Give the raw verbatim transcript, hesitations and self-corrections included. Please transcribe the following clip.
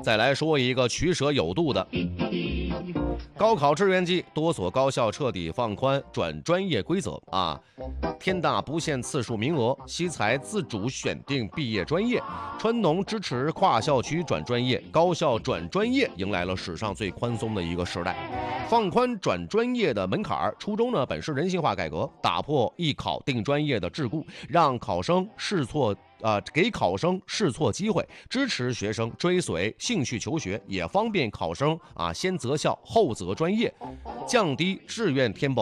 再来说一个取舍有度的。高考志愿季，多所高校彻底放宽转专业规则啊！天大不限次数名额，西财自主选定毕业专业，川农支持跨校区转专业，高校转专业迎来了史上最宽松的一个时代。放宽转专业的门槛，初衷呢本是人性化改革，打破艺考定专业的桎梏，让考生试错。呃，给考生试错机会，支持学生追随兴趣求学，也方便考生啊先择校后择专业，降低志愿填报